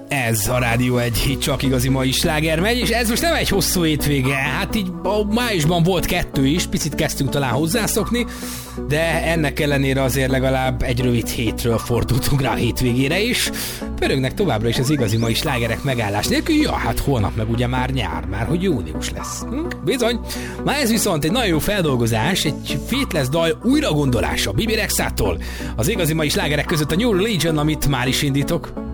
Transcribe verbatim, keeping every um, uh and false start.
Ez a Rádió egy, itt csak igazi mai sláger megy, és ez most nem egy hosszú hétvége, hát így a májusban volt kettő is, picit kezdtünk talán hozzászokni, de ennek ellenére azért legalább egy rövid hétről fordultunk rá a hétvégére is. Pörögnek továbbra is az igazi mai slágerek megállás nélkül, ja, hát holnap meg ugye már nyár, már hogy június lesz. Hm? Bizony. Na ez viszont egy nagyon jó feldolgozás, egy Faithless dal újra gondolása Bibi Rexától. Az igazi mai slágerek között a New Religion, amit már is indítok.